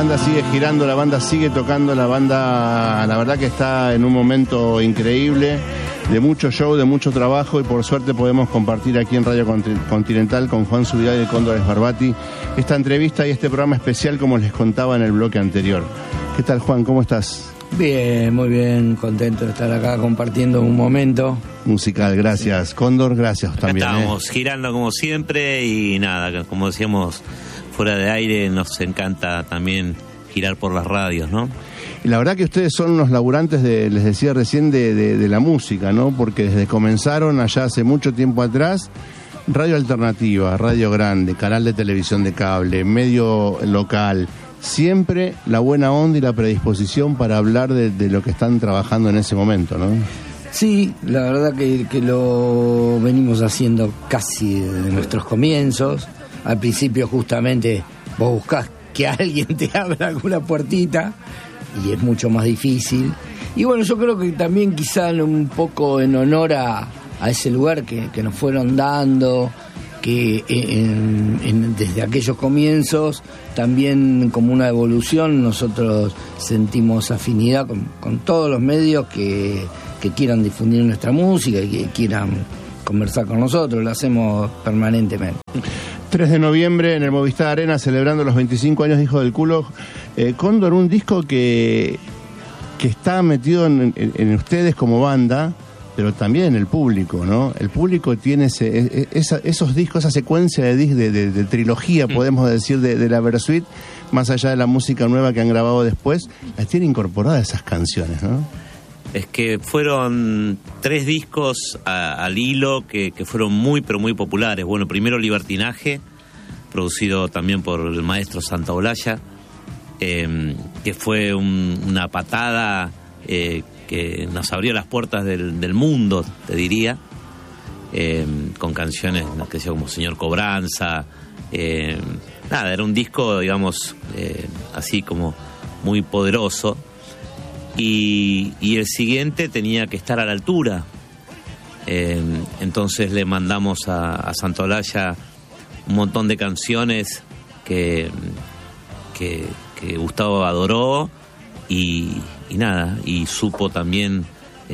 banda sigue girando, la banda sigue tocando, la banda la verdad que está en un momento increíble, de mucho show, de mucho trabajo, y por suerte podemos compartir aquí en Radio Continental con Juan Subirá y el Cóndor Sbarbati esta entrevista y este programa especial, como les contaba en el bloque anterior. ¿Qué tal, Juan? ¿Cómo estás? Bien, muy bien, contento de estar acá compartiendo un momento musical. Gracias, sí. Cóndor, gracias también. Estamos girando como siempre y nada, como decíamos fuera de aire, nos encanta también girar por las radios, ¿no? Y la verdad que ustedes son unos laburantes, les decía recién, de la música, ¿no? Porque desde comenzaron allá hace mucho tiempo atrás, radio alternativa, radio grande, canal de televisión de cable, medio local, siempre la buena onda y la predisposición para hablar de lo que están trabajando en ese momento, ¿no? Sí, la verdad que lo venimos haciendo casi desde nuestros comienzos. Al principio justamente vos buscás que alguien te abra alguna puertita y es mucho más difícil. Y bueno, yo creo que también quizá un poco en honor a ese lugar que nos fueron dando, que desde aquellos comienzos, también como una evolución, nosotros sentimos afinidad con todos los medios que quieran difundir nuestra música y que quieran conversar con nosotros, lo hacemos permanentemente. 3 de noviembre en el Movistar Arena, celebrando los 25 años de Hijos del Culo. Cóndor, un disco que está metido en ustedes como banda, pero también en el público, ¿no? El público tiene esos discos, esa secuencia de trilogía, podemos decir, de la Versuit, más allá de la música nueva que han grabado después, las tiene incorporadas esas canciones, ¿no? Es que fueron 3 discos al hilo que fueron muy, pero muy populares. Bueno, primero Libertinaje, producido también por el maestro Santaolalla, que fue una patada que nos abrió las puertas del mundo, te diría, con canciones que decía como Señor Cobranza. Nada, era un disco, digamos, así como muy poderoso. Y el siguiente tenía que estar a la altura. Entonces le mandamos a Santaolalla un montón de canciones que Gustavo adoró y nada, y supo también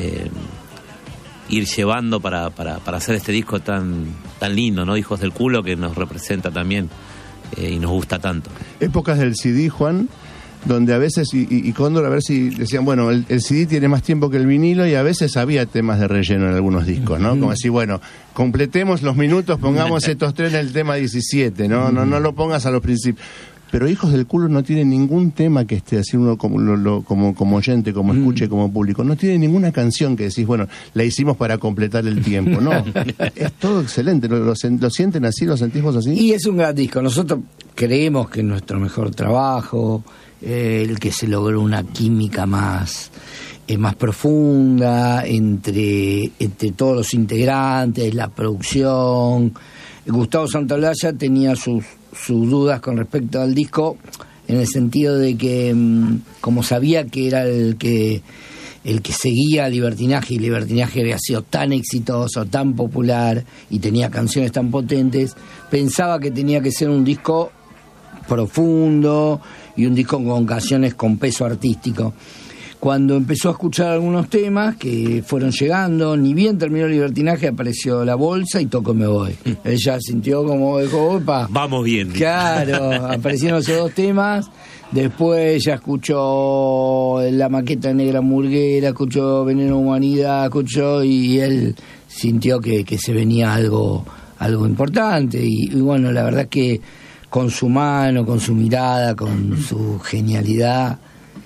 ir llevando para hacer este disco tan lindo, ¿no? Hijos del Culo, que nos representa también y nos gusta tanto. Épocas del CD, Juan, donde a veces, y Cóndor, a ver si decían, bueno, el CD tiene más tiempo que el vinilo, y a veces había temas de relleno en algunos discos, ¿no? Como decir, bueno, completemos los minutos, pongamos estos 3 en el tema 17, ¿no? No lo pongas a los principios. Pero Hijos del Culo no tiene ningún tema que esté así, uno como oyente, como escuche, como público. No tiene ninguna canción que decís, bueno, la hicimos para completar el tiempo. No, es todo excelente. ¿Lo sienten así? ¿Lo sentís vos así? Y es un gran disco. Nosotros creemos que es nuestro mejor trabajo, el que se logró una química más profunda entre todos los integrantes, la producción. Gustavo Santaolalla tenía sus dudas con respecto al disco, en el sentido de que, como sabía que era el que seguía Libertinaje, y Libertinaje había sido tan exitoso, tan popular y tenía canciones tan potentes, pensaba que tenía que ser un disco profundo y un disco con canciones con peso artístico. Cuando empezó a escuchar algunos temas que fueron llegando, ni bien terminó Libertinaje, apareció La Bolsa y Toco Me Voy. Ella sintió como, dijo, opa, vamos bien. Claro, aparecieron esos 2 temas. Después ya escuchó La Maqueta Negra Murguera, escuchó Veneno Humanidad, y él sintió que se venía algo importante. Y bueno, la verdad que con su mano, con su mirada, con su genialidad,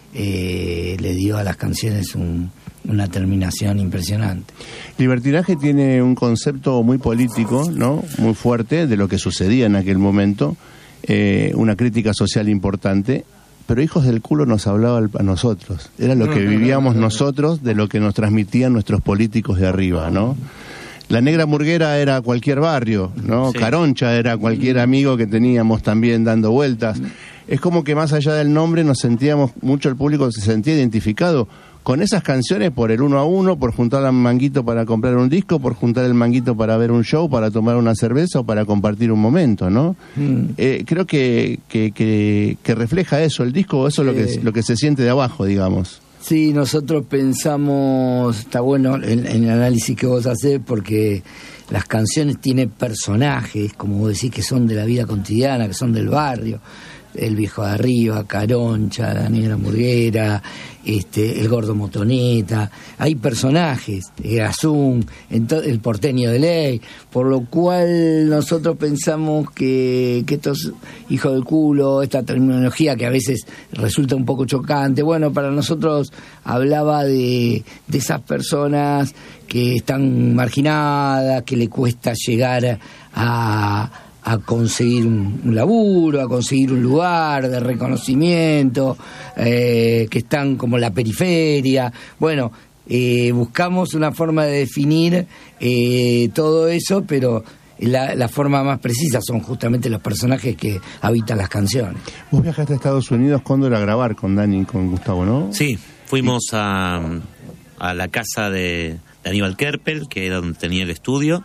le dio a las canciones una terminación impresionante. Libertinaje tiene un concepto muy político, ¿no? Muy fuerte de lo que sucedía en aquel momento, una crítica social importante, pero Hijos del Culo nos hablaba a nosotros, era lo que vivíamos nosotros, de lo que nos transmitían nuestros políticos de arriba, ¿no? La Negra Murguera era cualquier barrio, ¿no? Sí. Caroncha era cualquier amigo que teníamos también dando vueltas. Es como que más allá del nombre nos sentíamos, mucho el público se sentía identificado con esas canciones por el 1 a 1, por juntar el manguito para comprar un disco, por juntar el manguito para ver un show, para tomar una cerveza o para compartir un momento, ¿no? Creo que refleja eso el disco, eso es lo que se siente de abajo, digamos. Sí, nosotros pensamos, está bueno el análisis que vos hacés, porque las canciones tienen personajes, como vos decís, que son de la vida cotidiana, que son del barrio. El viejo de arriba, Caroncha, la negra hamburguera, el gordo motoneta. Hay personajes, Gazún, el porteño de ley, por lo cual nosotros pensamos que estos hijos del culo, esta terminología que a veces resulta un poco chocante, bueno, para nosotros hablaba de esas personas que están marginadas, que le cuesta llegar a conseguir un laburo, a conseguir un lugar de reconocimiento, que están como en la periferia. Bueno, buscamos una forma de definir todo eso, pero la forma más precisa son justamente los personajes que habitan las canciones. Vos viajaste a Estados Unidos, Cóndor, a grabar con Dani y con Gustavo, ¿no? Sí, fuimos a la casa de Aníbal Kerpel, que era donde tenía el estudio.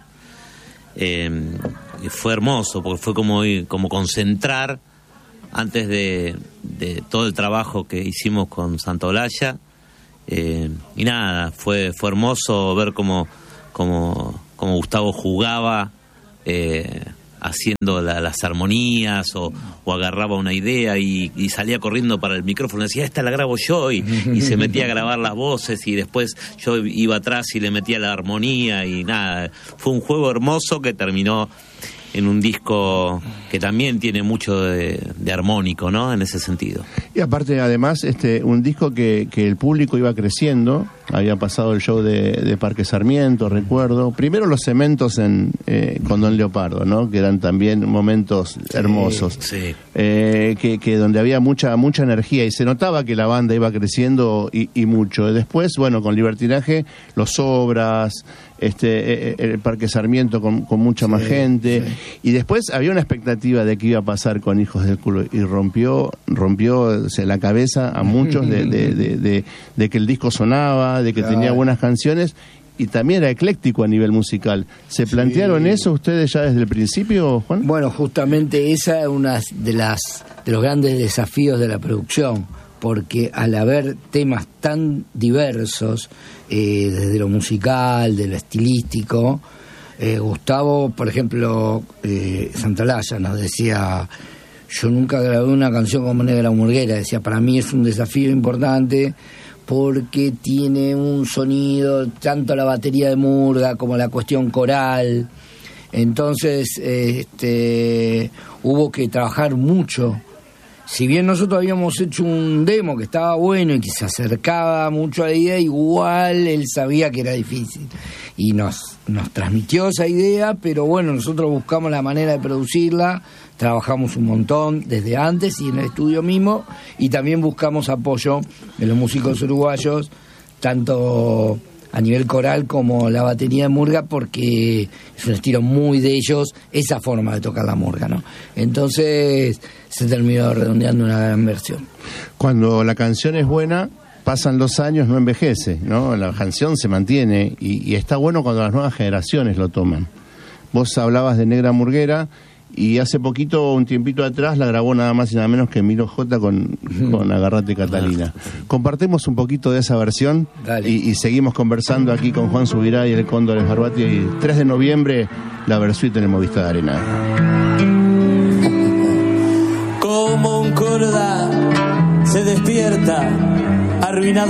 Fue hermoso porque fue como concentrar antes de todo el trabajo que hicimos con Santa Olalla, y nada, fue hermoso ver cómo Gustavo jugaba haciendo las armonías o agarraba una idea y salía corriendo para el micrófono, decía, esta la grabo yo, y se metía a grabar las voces, y después yo iba atrás y le metía la armonía, y nada, fue un juego hermoso que terminó en un disco que también tiene mucho de armónico, ¿no? En ese sentido. Y aparte, además, un disco que el público iba creciendo. Había pasado el show de Parque Sarmiento, recuerdo. Primero los cementos con Don Leopardo, ¿no? Que eran también momentos hermosos. Sí. Que donde había mucha energía y se notaba que la banda iba creciendo y mucho. Después, bueno, con Libertinaje, los Obras, el Parque Sarmiento con mucha más gente. Sí. Y después había una expectativa de qué iba a pasar con Hijos del Culo y rompió la cabeza a muchos de que el disco sonaba, de que tenía buenas canciones y también era ecléctico a nivel musical. ¿Se plantearon eso ustedes ya desde el principio, Juan? Bueno, justamente esa es una de los grandes desafíos de la producción, porque al haber temas tan diversos, desde lo musical, de lo estilístico, Gustavo, por ejemplo, Santa Olalla nos decía, yo nunca grabé una canción como Negra Hamburguera, decía, para mí es un desafío importante porque tiene un sonido, tanto la batería de Murga como la cuestión coral, entonces hubo que trabajar mucho. Si bien nosotros habíamos hecho un demo que estaba bueno y que se acercaba mucho a la idea, igual él sabía que era difícil. Y nos transmitió esa idea, pero bueno, nosotros buscamos la manera de producirla, trabajamos un montón desde antes y en el estudio mismo, y también buscamos apoyo de los músicos uruguayos, tanto a nivel coral como la batería de Murga, porque es un estilo muy de ellos, esa forma de tocar la Murga, ¿no? Entonces se terminó redondeando una gran versión. Cuando la canción es buena, pasan los años, no envejece, ¿no? La canción se mantiene y está bueno cuando las nuevas generaciones lo toman. Vos hablabas de Negra Hamburguera y hace poquito, un tiempito atrás, la grabó nada más y nada menos que Milo J con Agarrate Catalina. Compartimos un poquito de esa versión y seguimos conversando aquí con Juan Subirá y el Cóndor Esbarbati. Y 3 de noviembre, la Versuit en el Movistar Arena. Como un corda se despierta, arruinado.